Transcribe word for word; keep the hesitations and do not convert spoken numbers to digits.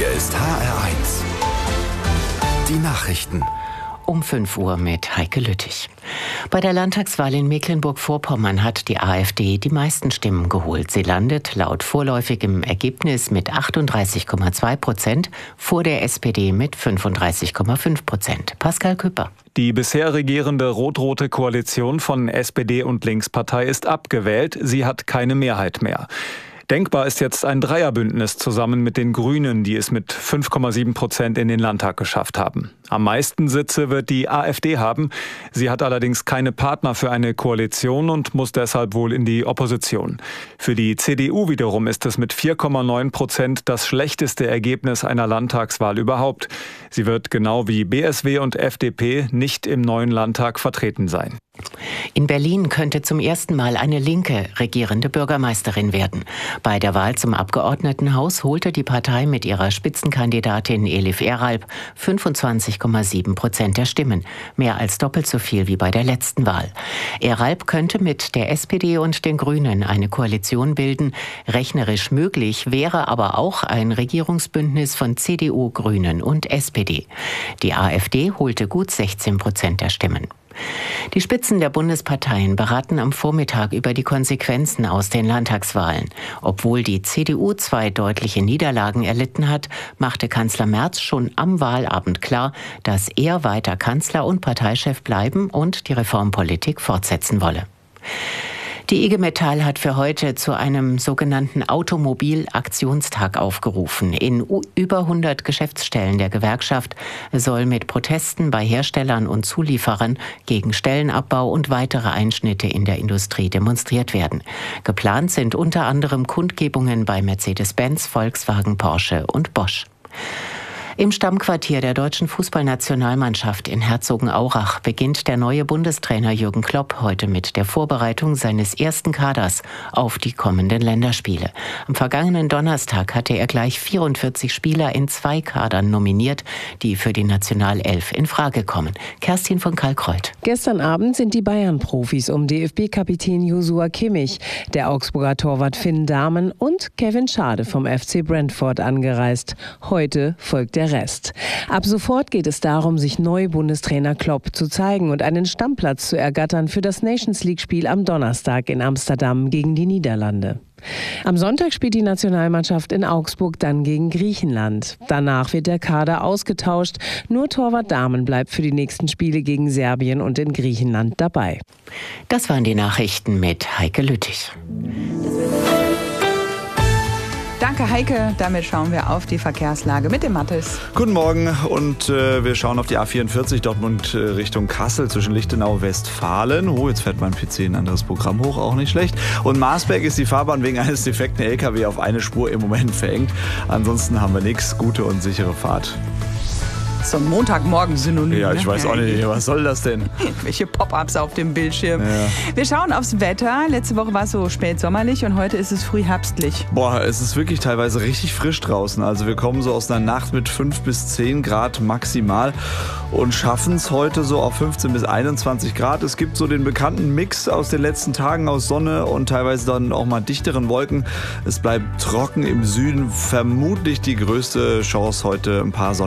Hier ist H R eins. Die Nachrichten. Um fünf Uhr mit Heike Lüttich. Bei der Landtagswahl in Mecklenburg-Vorpommern hat die AfD die meisten Stimmen geholt. Sie landet laut vorläufigem Ergebnis mit achtunddreißig Komma zwei Prozent vor der S P D mit fünfunddreißig Komma fünf Prozent. Pascal Küpper. Die bisher regierende rot-rote Koalition von S P D und Linkspartei ist abgewählt. Sie hat keine Mehrheit mehr. Denkbar ist jetzt ein Dreierbündnis zusammen mit den Grünen, die es mit fünf Komma sieben Prozent in den Landtag geschafft haben. Am meisten Sitze wird die AfD haben. Sie hat allerdings keine Partner für eine Koalition und muss deshalb wohl in die Opposition. Für die C D U wiederum ist es mit vier Komma neun Prozent das schlechteste Ergebnis einer Landtagswahl überhaupt. Sie wird genau wie B S W und F D P nicht im neuen Landtag vertreten sein. In Berlin könnte zum ersten Mal eine Linke regierende Bürgermeisterin werden. Bei der Wahl zum Abgeordnetenhaus holte die Partei mit ihrer Spitzenkandidatin Elif Eralp fünfundzwanzig Komma sieben Prozent der Stimmen, mehr als doppelt so viel wie bei der letzten Wahl. Eralp könnte mit der S P D und den Grünen eine Koalition bilden. Rechnerisch möglich wäre aber auch ein Regierungsbündnis von C D U, Grünen und S P D. Die AfD holte gut sechzehn Prozent der Stimmen. Die Spitzen der Bundesparteien beraten am Vormittag über die Konsequenzen aus den Landtagswahlen. Obwohl die C D U zwei deutliche Niederlagen erlitten hat, machte Kanzler Merz schon am Wahlabend klar, dass er weiter Kanzler und Parteichef bleiben und die Reformpolitik fortsetzen wolle. Die I G Metall hat für heute zu einem sogenannten Automobil-Aktionstag aufgerufen. In über hundert Geschäftsstellen der Gewerkschaft soll mit Protesten bei Herstellern und Zulieferern gegen Stellenabbau und weitere Einschnitte in der Industrie demonstriert werden. Geplant sind unter anderem Kundgebungen bei Mercedes-Benz, Volkswagen, Porsche und Bosch. Im Stammquartier der deutschen Fußballnationalmannschaft in Herzogenaurach beginnt der neue Bundestrainer Jürgen Klopp heute mit der Vorbereitung seines ersten Kaders auf die kommenden Länderspiele. Am vergangenen Donnerstag hatte er gleich vierundvierzig Spieler in zwei Kadern nominiert, die für die Nationalelf in Frage kommen. Kerstin von Kalkreuth. Gestern Abend sind die Bayern-Profis um D F B-Kapitän Joshua Kimmich, der Augsburger Torwart Finn Dahmen und Kevin Schade vom F C Brentford angereist. Heute folgt der Rest. Ab sofort geht es darum, sich neu Bundestrainer Klopp zu zeigen und einen Stammplatz zu ergattern für das Nations-League-Spiel am Donnerstag in Amsterdam gegen die Niederlande. Am Sonntag spielt die Nationalmannschaft in Augsburg dann gegen Griechenland. Danach wird der Kader ausgetauscht. Nur Torwart Dahmen bleibt für die nächsten Spiele gegen Serbien und in Griechenland dabei. Das waren die Nachrichten mit Heike Lüttich. Danke, Heike. Damit schauen wir auf die Verkehrslage mit dem Mathis. Guten Morgen und äh, wir schauen auf die A vierundvierzig Dortmund äh, Richtung Kassel zwischen Lichtenau und Westfalen. Oh, jetzt fährt mein P C ein anderes Programm hoch, auch nicht schlecht. Und Marsberg ist die Fahrbahn wegen eines defekten L K W auf eine Spur im Moment verengt. Ansonsten haben wir nichts. Gute und sichere Fahrt. So ein Montagmorgen-Synonym. Ja, ich weiß auch nicht, was soll das denn? Welche Pop-ups auf dem Bildschirm. Ja. Wir schauen aufs Wetter. Letzte Woche war es so spät sommerlich und heute ist es früh herbstlich. Boah, es ist wirklich teilweise richtig frisch draußen. Also wir kommen so aus einer Nacht mit fünf bis zehn Grad maximal und schaffen es heute so auf fünfzehn bis einundzwanzig Grad. Es gibt so den bekannten Mix aus den letzten Tagen aus Sonne und teilweise dann auch mal dichteren Wolken. Es bleibt trocken im Süden. Vermutlich die größte Chance heute ein paar Sonne.